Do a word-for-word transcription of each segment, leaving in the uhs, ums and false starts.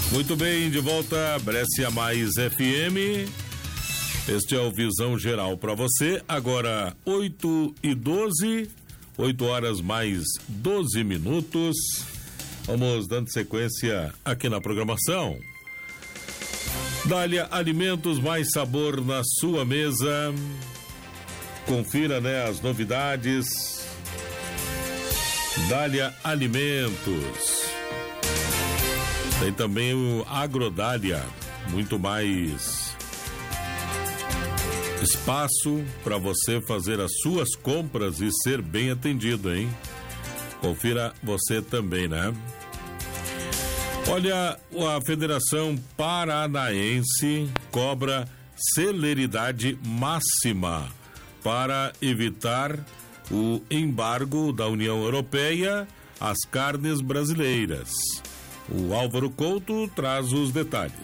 Muito bem, de volta, Brescia Mais F M. Este é o Visão Geral para você. Agora, oito e doze, oito horas mais doze minutos. Vamos dando sequência aqui na programação. Dália Alimentos, mais sabor na sua mesa. Confira, né, as novidades. Dália Alimentos. Tem também o Agrodália, muito mais espaço para você fazer as suas compras e ser bem atendido, hein? Confira você também, né? Olha, a Federação Paranaense cobra celeridade máxima para evitar o embargo da União Europeia às carnes brasileiras. O Álvaro Couto traz os detalhes.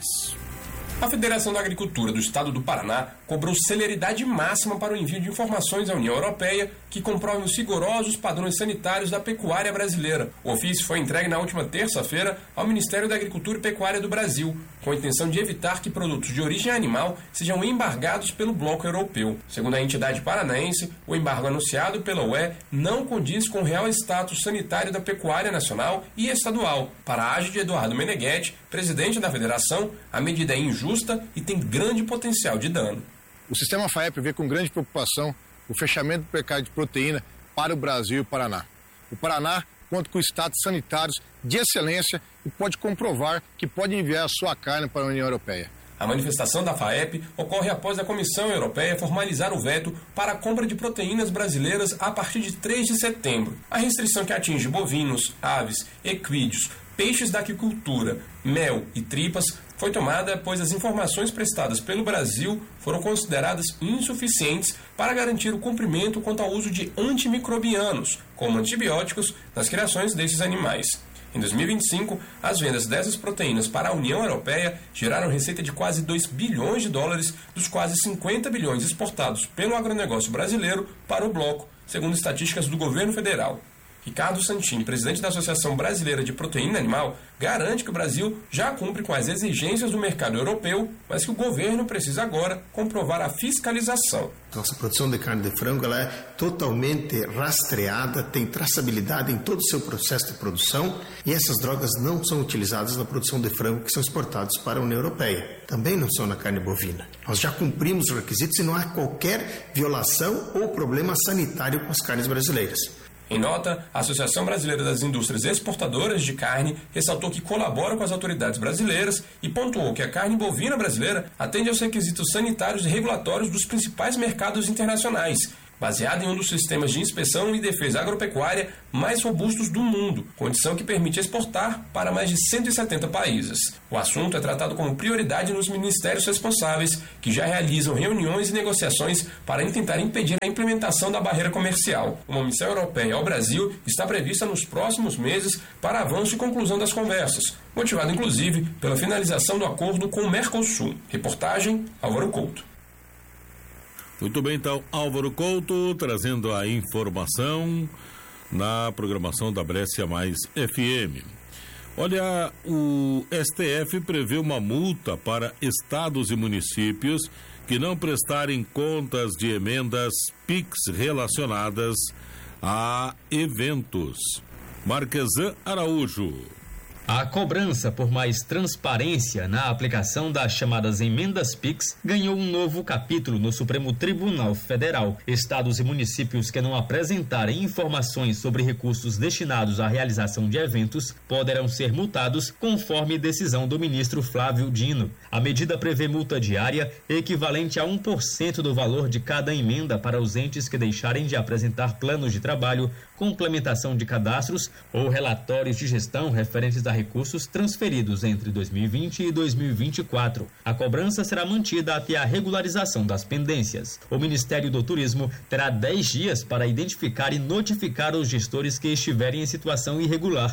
A Federação da Agricultura do Estado do Paraná cobrou celeridade máxima para o envio de informações à União Europeia que comprovem os rigorosos padrões sanitários da pecuária brasileira. O ofício foi entregue na última terça-feira ao Ministério da Agricultura e Pecuária do Brasil, com a intenção de evitar que produtos de origem animal sejam embargados pelo bloco europeu. Segundo a entidade paranaense, o embargo anunciado pela U E não condiz com o real status sanitário da pecuária nacional e estadual. Para a age de Eduardo Meneghetti, presidente da federação, a medida é injusta e tem grande potencial de dano. O sistema FAEP vê com grande preocupação o fechamento do mercado de proteína para o Brasil e o Paraná. O Paraná conta com status sanitários de excelência e pode comprovar que pode enviar a sua carne para a União Europeia. A manifestação da FAEP ocorre após a Comissão Europeia formalizar o veto para a compra de proteínas brasileiras a partir de três de setembro. A restrição que atinge bovinos, aves, equídeos, peixes da aquicultura, mel e tripas foi tomada pois as informações prestadas pelo Brasil foram consideradas insuficientes para garantir o cumprimento quanto ao uso de antimicrobianos, como antibióticos, nas criações desses animais. Em dois mil e vinte e cinco, as vendas dessas proteínas para a União Europeia geraram receita de quase dois bilhões de dólares dos quase cinquenta bilhões exportados pelo agronegócio brasileiro para o bloco, segundo estatísticas do governo federal. Ricardo Santini, presidente da Associação Brasileira de Proteína Animal, garante que o Brasil já cumpre com as exigências do mercado europeu, mas que o governo precisa agora comprovar a fiscalização. Nossa produção de carne de frango ela é totalmente rastreada, tem traçabilidade em todo o seu processo de produção e essas drogas não são utilizadas na produção de frango que são exportados para a União Europeia. Também não são na carne bovina. Nós já cumprimos os requisitos e não há qualquer violação ou problema sanitário com as carnes brasileiras. Em nota, a Associação Brasileira das Indústrias Exportadoras de Carne ressaltou que colabora com as autoridades brasileiras e pontuou que a carne bovina brasileira atende aos requisitos sanitários e regulatórios dos principais mercados internacionais, baseada em um dos sistemas de inspeção e defesa agropecuária mais robustos do mundo, condição que permite exportar para mais de cento e setenta países. O assunto é tratado como prioridade nos ministérios responsáveis, que já realizam reuniões e negociações para tentar impedir a implementação da barreira comercial. Uma missão europeia ao Brasil está prevista nos próximos meses para avanço e conclusão das conversas, motivado inclusive pela finalização do acordo com o Mercosul. Reportagem, Álvaro Couto. Muito bem, então, Álvaro Couto trazendo a informação na programação da Brescia Mais F M. Olha, o S T F prevê uma multa para estados e municípios que não prestarem contas de emendas Pix relacionadas a eventos. Marquesan Araújo. A cobrança por mais transparência na aplicação das chamadas emendas Pix ganhou um novo capítulo no Supremo Tribunal Federal. Estados e municípios que não apresentarem informações sobre recursos destinados à realização de eventos poderão ser multados conforme decisão do ministro Flávio Dino. A medida prevê multa diária equivalente a um por cento do valor de cada emenda para os entes que deixarem de apresentar planos de trabalho, complementação de cadastros ou relatórios de gestão referentes a recursos transferidos entre dois mil e vinte e dois mil e vinte e quatro. A cobrança será mantida até a regularização das pendências. O Ministério do Turismo terá dez dias para identificar e notificar os gestores que estiverem em situação irregular.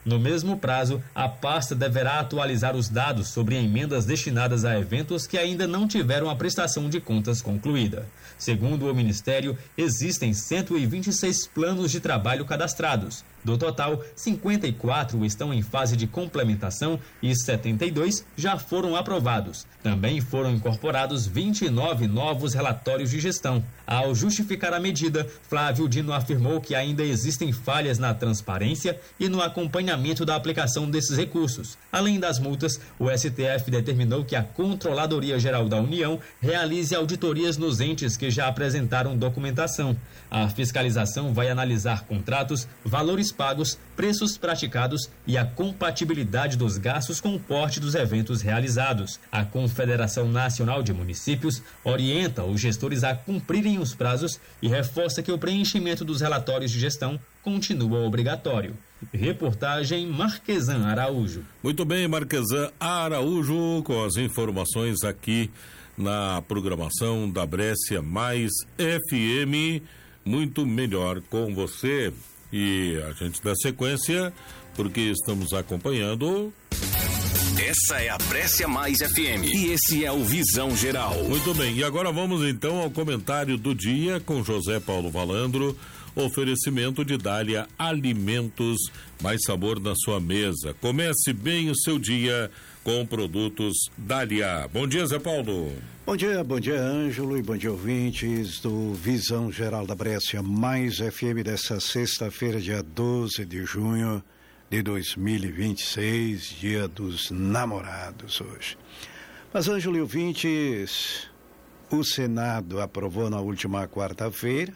No mesmo prazo, a pasta deverá atualizar os dados sobre emendas destinadas a eventos que ainda não tiveram a prestação de contas concluída. Segundo o Ministério, existem cento e vinte e seis planos de trabalho cadastrados. Do total, cinquenta e quatro estão em fase de complementação e setenta e dois já foram aprovados. Também foram incorporados vinte e nove novos relatórios de gestão. Ao justificar a medida, Flávio Dino afirmou que ainda existem falhas na transparência e no acompanhamento da aplicação desses recursos. Além das multas, o S T F determinou que a Controladoria Geral da União realize auditorias nos entes que já apresentaram documentação. A fiscalização vai analisar contratos, valores pagos, preços praticados e a compatibilidade dos gastos com o porte dos eventos realizados. A Confederação Nacional de Municípios orienta os gestores a cumprirem os prazos e reforça que o preenchimento dos relatórios de gestão continua obrigatório. Reportagem Marquesan Araújo. Muito bem, Marquesan Araújo, com as informações aqui na programação da Brescia Mais F M. Muito melhor com você. E a gente dá sequência, porque estamos acompanhando. Essa é a Brescia Mais F M e esse é o Visão Geral. Muito bem, e agora vamos então ao comentário do dia com José Paulo Valandro. Oferecimento de Dália Alimentos, mais sabor na sua mesa. Comece bem o seu dia com produtos Dália. Bom dia, Zé Paulo. Bom dia, bom dia, Ângelo, e bom dia, ouvintes do Visão Geral da Brescia Mais F M dessa sexta-feira, dia doze de junho de dois mil e vinte e seis, dia dos namorados hoje. Mas, Ângelo e ouvintes, o Senado aprovou na última quarta-feira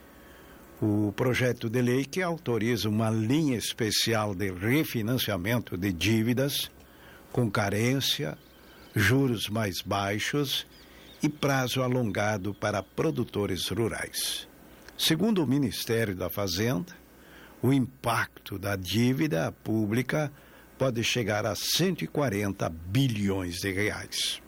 o projeto de lei que autoriza uma linha especial de refinanciamento de dívidas com carência, juros mais baixos e prazo alongado para produtores rurais. Segundo o Ministério da Fazenda, o impacto da dívida pública pode chegar a cento e quarenta bilhões de reais.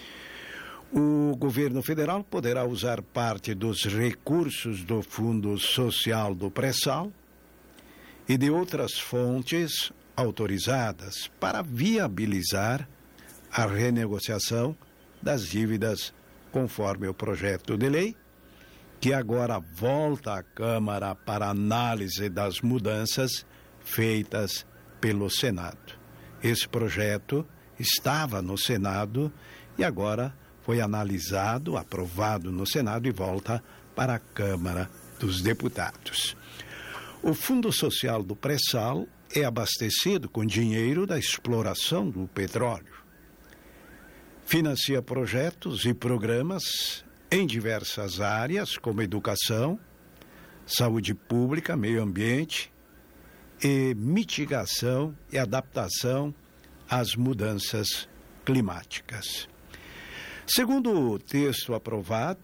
O governo federal poderá usar parte dos recursos do Fundo Social do Pré-Sal e de outras fontes autorizadas para viabilizar a renegociação das dívidas conforme o projeto de lei, que agora volta à Câmara para análise das mudanças feitas pelo Senado. Esse projeto estava no Senado e agora foi analisado, aprovado no Senado e volta para a Câmara dos Deputados. O Fundo Social do Pré-Sal é abastecido com dinheiro da exploração do petróleo. Financia projetos e programas em diversas áreas, como educação, saúde pública, meio ambiente e mitigação e adaptação às mudanças climáticas. Segundo o texto aprovado,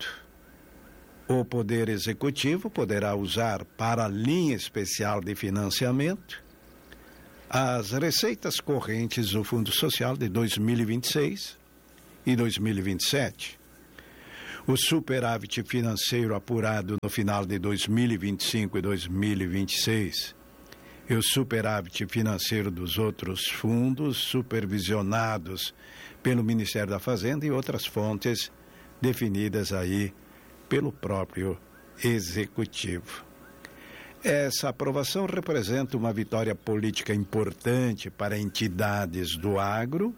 o Poder Executivo poderá usar para a linha especial de financiamento as receitas correntes do Fundo Social de dois mil e vinte e seis e dois mil e vinte e sete. O superávit financeiro apurado no final de dois mil e vinte e cinco e dois mil e vinte e seis e o superávit financeiro dos outros fundos supervisionados pelo Ministério da Fazenda e outras fontes definidas aí pelo próprio Executivo. Essa aprovação representa uma vitória política importante para entidades do agro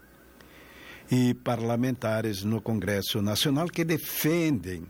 e parlamentares no Congresso Nacional que defendem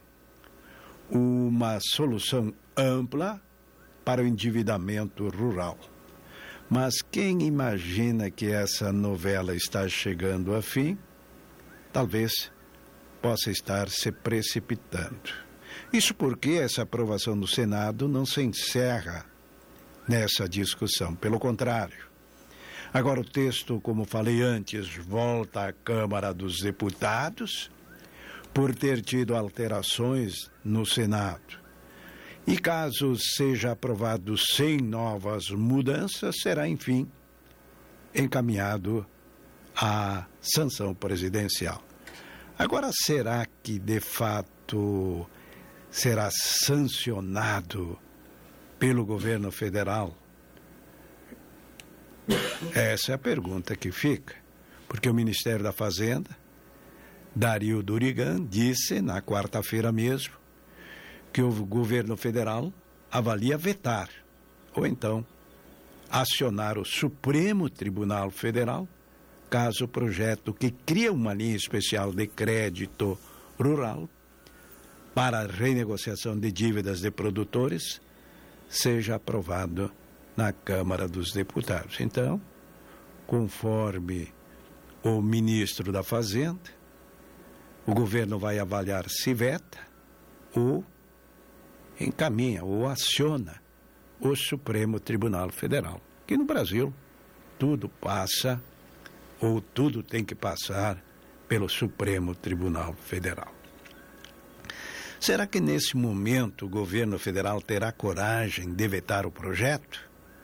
uma solução ampla para o endividamento rural. Mas quem imagina que essa novela está chegando a fim, talvez possa estar se precipitando. Isso porque essa aprovação no Senado não se encerra nessa discussão. Pelo contrário, agora o texto, como falei antes, volta à Câmara dos Deputados por ter tido alterações no Senado. E caso seja aprovado sem novas mudanças, será, enfim, encaminhado à sanção presidencial. Agora, será que, de fato, será sancionado pelo governo federal? Essa é a pergunta que fica, porque o Ministério da Fazenda, Dario Durigan, disse na quarta-feira mesmo que o governo federal avalia vetar, ou então acionar o Supremo Tribunal Federal, caso o projeto que cria uma linha especial de crédito rural para a renegociação de dívidas de produtores seja aprovado na Câmara dos Deputados. Então, conforme o ministro da Fazenda, o governo vai avaliar se veta ou encaminha ou aciona o Supremo Tribunal Federal. Que no Brasil tudo passa ou tudo tem que passar pelo Supremo Tribunal Federal. Será que nesse momento o governo federal terá coragem de vetar o projeto?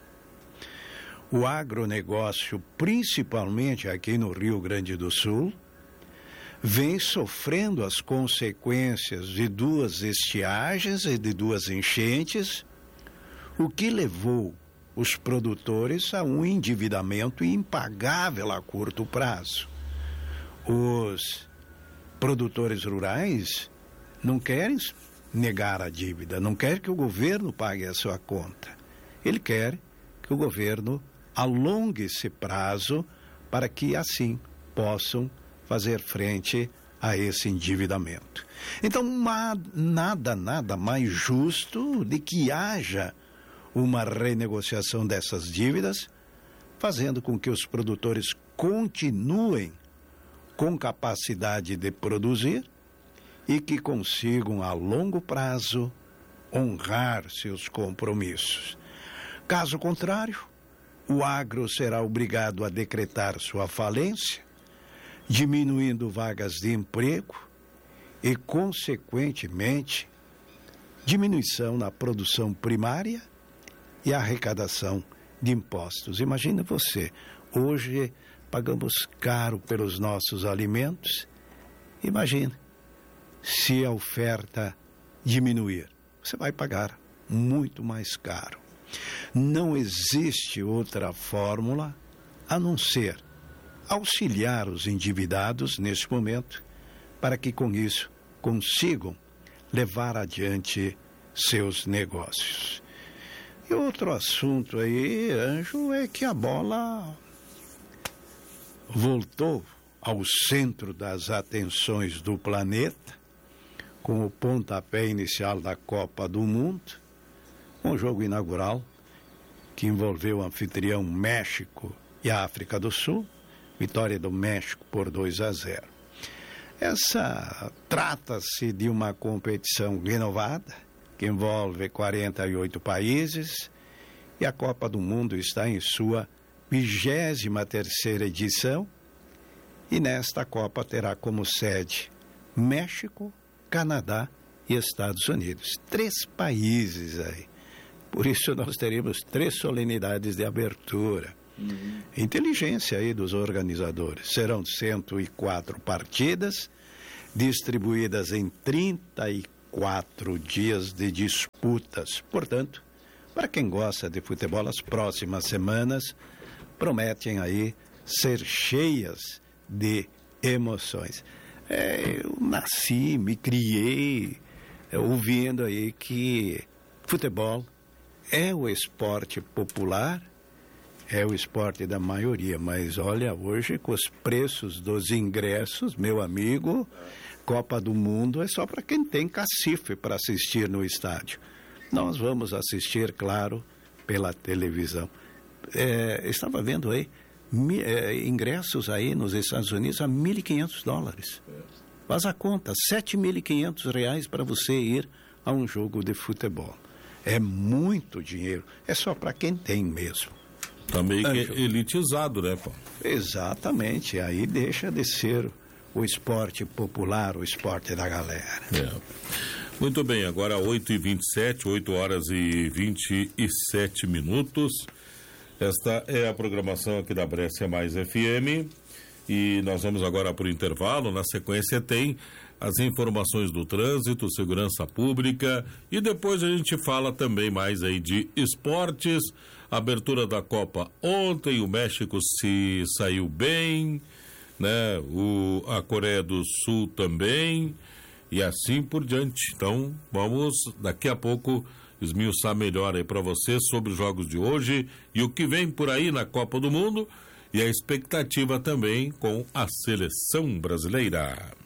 O agronegócio, principalmente aqui no Rio Grande do Sul, vem sofrendo as consequências de duas estiagens e de duas enchentes, o que levou os produtores a um endividamento impagável a curto prazo. Os produtores rurais não querem negar a dívida, não querem que o governo pague a sua conta. Ele quer que o governo alongue esse prazo para que, assim, possam fazer frente a esse endividamento. Então, nada, nada mais justo de que haja uma renegociação dessas dívidas, fazendo com que os produtores continuem com capacidade de produzir e que consigam, a longo prazo, honrar seus compromissos. Caso contrário, o agro será obrigado a decretar sua falência, diminuindo vagas de emprego e, consequentemente, diminuição na produção primária e arrecadação de impostos. Imagina você, hoje pagamos caro pelos nossos alimentos. Imagina, se a oferta diminuir, você vai pagar muito mais caro. Não existe outra fórmula a não ser auxiliar os endividados neste momento para que com isso consigam levar adiante seus negócios. E outro assunto aí, Anjo, é que a bola voltou ao centro das atenções do planeta com o pontapé inicial da Copa do Mundo, um o jogo inaugural que envolveu o anfitrião México e a África do Sul, vitória do México por dois a zero. Essa trata-se de uma competição renovada que envolve quarenta e oito países e a Copa do Mundo está em sua vigésima terceira edição e nesta Copa terá como sede México, Canadá e Estados Unidos. Três países aí. Por isso nós teremos três solenidades de abertura. Uhum. Inteligência aí dos organizadores. Serão cento e quatro partidas distribuídas em trinta e quatro dias de disputas. Portanto, para quem gosta de futebol, as próximas semanas prometem aí ser cheias de emoções. É, eu nasci, me criei é, ouvindo aí que futebol é o esporte popular, é o esporte da maioria, mas olha, hoje com os preços dos ingressos, meu amigo, Copa do Mundo é só para quem tem cacife para assistir no estádio. Nós vamos assistir, claro, pela televisão. É, estava vendo aí, mi, é, ingressos aí nos Estados Unidos a mil e quinhentos dólares. Faz a conta, sete mil e quinhentos reais para você ir a um jogo de futebol. É muito dinheiro, é só para quem tem mesmo. Também que é elitizado, né, Paulo? Exatamente, aí deixa de ser o esporte popular, o esporte da galera. É. Muito bem, agora oito e vinte e sete, oito horas e vinte e sete minutos. Esta é a programação aqui da Brescia Mais F M. E nós vamos agora para o intervalo. Na sequência tem as informações do trânsito, segurança pública, e depois a gente fala também mais aí de esportes, abertura da Copa ontem, o México se saiu bem, né? O, a Coreia do Sul também, e assim por diante. Então, vamos daqui a pouco esmiuçar melhor aí para você sobre os jogos de hoje e o que vem por aí na Copa do Mundo e a expectativa também com a seleção brasileira.